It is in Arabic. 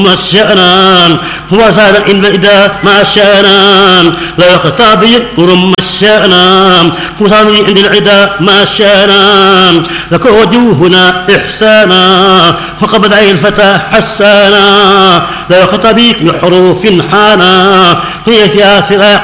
الشأنان وزاد إن إذا ما شأنان لا يخطابي رم الشأنان وزاد عند العدا ما شأنان لك وجوهنا إحسانا فقبض عين الفتى حسانا لا يخطبيك بحروف حانا هي فيها